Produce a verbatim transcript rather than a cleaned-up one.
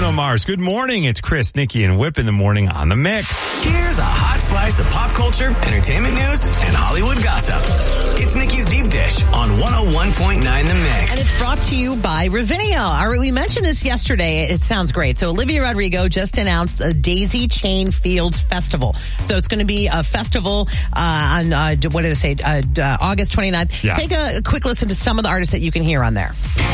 Bruno Mars. Good morning. It's Chris, Nikki, and Whip in the morning on The Mix. Here's a hot slice of pop culture, entertainment news, and Hollywood gossip. It's Nikki's Deep Dish on one oh one point nine The Mix. And it's brought to you by Ravinia. All right, we mentioned this yesterday. It sounds great. So Olivia Rodrigo just announced the Daisy Chain Fields Festival. So it's going to be a festival uh, on, uh, what did I say, uh, uh, August twenty-ninth. Yeah. Take a, a quick listen to some of the artists that you can hear on there.